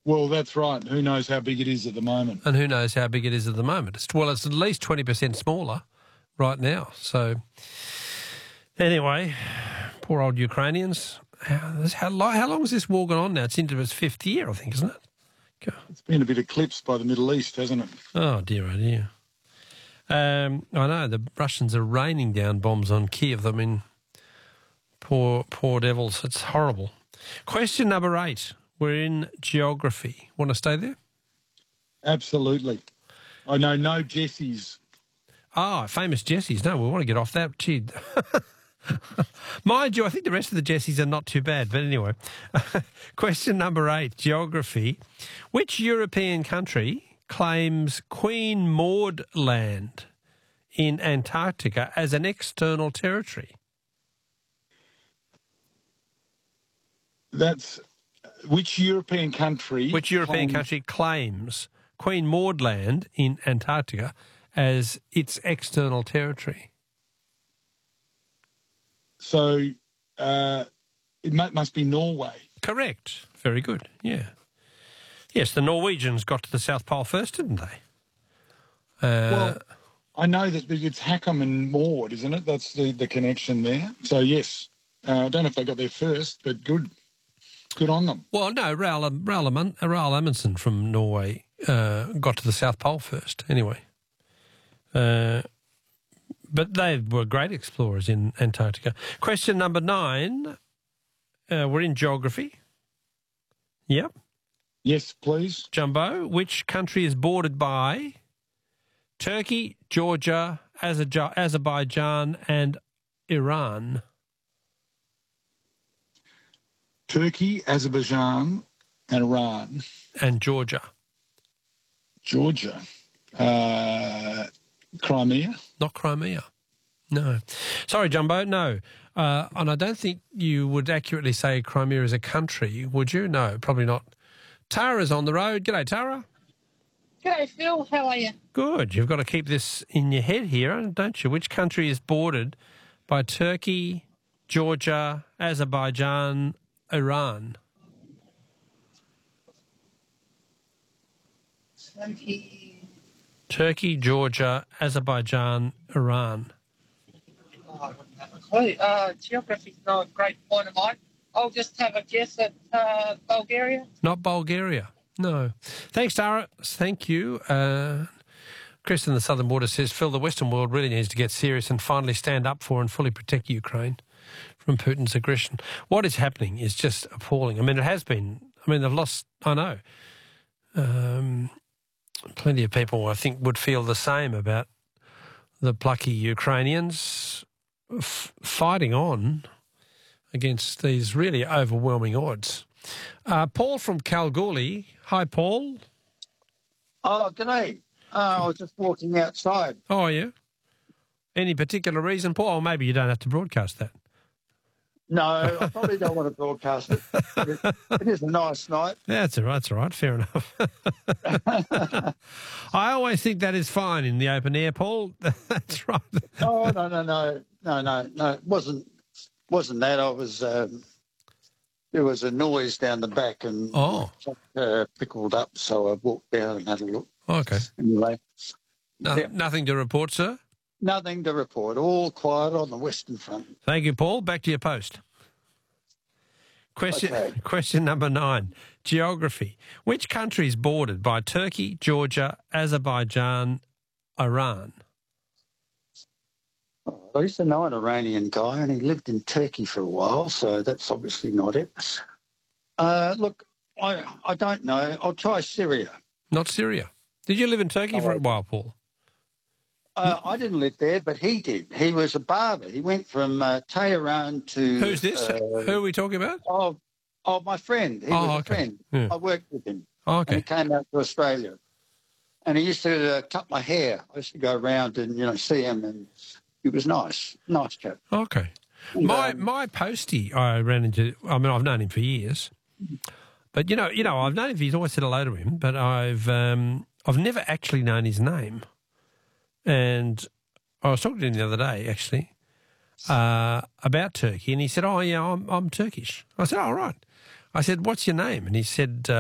Well, that's right. Who knows how big it is at the moment? And who knows how big it is at the moment? It's at least 20% smaller right now. So anyway, poor old Ukrainians. How long has this war gone on now? It's into its fifth year, I think, isn't it? God. It's been a bit eclipsed by the Middle East, hasn't it? Oh, dear, oh, dear. I know the Russians are raining down bombs on Kiev. I mean, poor devils. It's horrible. Question number 8. We're in geography. Want to stay there? Absolutely. I know no Jessies. Ah, famous Jessies. No, we want to get off that. Gee. Mind you, I think the rest of the Jessies are not too bad. But anyway, question number 8, geography. Which European country claims Queen Maud Land in Antarctica as an external territory? That's which European country? Which European country claims Queen Maud Land in Antarctica as its external territory? So it must be Norway. Correct. Very good. Yeah. Yes, the Norwegians got to the South Pole first, didn't they? Well, I know that it's Hackham and Maud, isn't it? That's the connection there. So, yes. I don't know if they got there first, but good. Good on them. Well, no, Raoul Amundsen from Norway got to the South Pole first, anyway. But they were great explorers in Antarctica. Question number 9. We're in geography. Yep. Yes, please. Jumbo, which country is bordered by Turkey, Georgia, Azerbaijan and Iran? Turkey, Azerbaijan and Iran. And Georgia. Georgia. Crimea? Not Crimea. No. Sorry, Jumbo, no. And I don't think you would accurately say Crimea is a country, would you? No, probably not. Tara's on the road. G'day, Tara. G'day, Phil. How are you? Good. You've got to keep this in your head here, don't you? Which country is bordered by Turkey, Georgia, Azerbaijan, Iran? Turkey, Georgia, Azerbaijan, Iran. Geography's not a great point of mine. I'll just have a guess at Bulgaria. Not Bulgaria. No. Thanks, Tara. Thank you. Chris in the Southern Border says, Phil, the Western world really needs to get serious and finally stand up for and fully protect Ukraine from Putin's aggression. What is happening is just appalling. I mean, it has been. I mean, they've lost, I know. Plenty of people, I think, would feel the same about the plucky Ukrainians fighting on against these really overwhelming odds. Paul from Kalgoorlie. Hi, Paul. Oh, g'day. I was just walking outside. Oh, are you? Any particular reason, Paul? Or maybe you don't have to broadcast that. No, I probably don't want to broadcast it. It is a nice night. Yeah, that's all right. That's all right. Fair enough. I always think that is fine in the open air, Paul. That's right. Oh, no. It wasn't that. I was. There was a noise down the back and pickled up, so I walked down and had a look. Okay. Anyway. Nothing to report, sir? Nothing to report. All quiet on the Western Front. Thank you, Paul. Back to your post. Question number 9. Geography. Which country is bordered by Turkey, Georgia, Azerbaijan, Iran? I used to know an Iranian guy and he lived in Turkey for a while, so that's obviously not it. Look, I don't know. I'll try Syria. Not Syria. Did you live in Turkey for a while, Paul? I didn't live there, but he did. He was a barber. He went from Tehran to... Who's this? Who are we talking about? Oh, my friend. He was a friend. Yeah. I worked with him. Oh, okay. And he came out to Australia. And he used to cut my hair. I used to go around and, see him, and he was nice. Nice chap. Okay. And, my postie I ran into... I mean, I've known him for years. But, I've known him. He's always said hello to him, but I've never actually known his name. And I was talking to him the other day, actually, about Turkey, and he said, oh, yeah, I'm Turkish. I said, oh, right. I said, what's your name? And he said...